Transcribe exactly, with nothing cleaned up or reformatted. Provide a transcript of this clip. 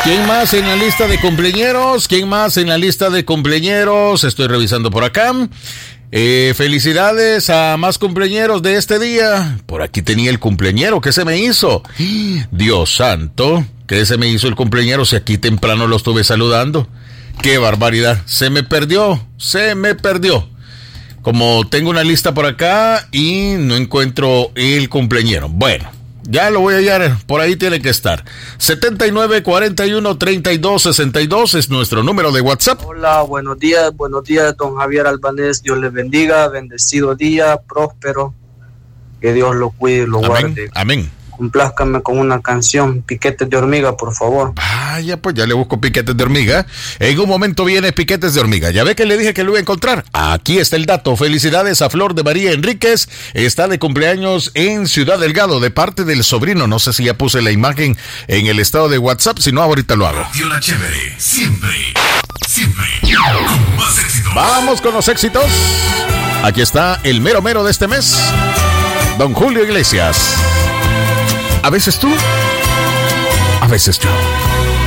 ¿Quién más en la lista de cumpleañeros? ¿Quién más en la lista de cumpleañeros? Estoy revisando por acá. Eh, felicidades a más cumpleañeros de este día. Por aquí tenía el cumpleañero. ¿Qué se me hizo? Dios santo, ¿qué se me hizo el cumpleañero si aquí temprano lo estuve saludando? ¡Qué barbaridad! Se me perdió, se me perdió. Como tengo una lista por acá y no encuentro el cumpleañero. Bueno, ya lo voy a hallar, por ahí tiene que estar. setenta y nueve, cuarenta y uno, treinta y dos, sesenta y dos es nuestro número de WhatsApp. Hola, buenos días, buenos días, don Javier Albanés. Dios les bendiga, bendecido día, próspero. Que Dios lo cuide y lo Amén, guarde. amén. Complázcame con una canción, Piquetes de Hormiga, por favor. Vaya, pues ya le busco Piquetes de Hormiga. En un momento viene Piquetes de Hormiga. Ya ve que le dije que lo iba a encontrar. Aquí está el dato. Felicidades a Flor de María Enríquez. Está de cumpleaños en Ciudad Delgado de parte del sobrino. No sé si ya puse la imagen en el estado de WhatsApp. Si no, ahorita lo hago. Radio La Chévere. Siempre, siempre. Con más éxitos. Vamos con los éxitos. Aquí está el mero mero de este mes. Don Julio Iglesias. A veces tú, a veces yo.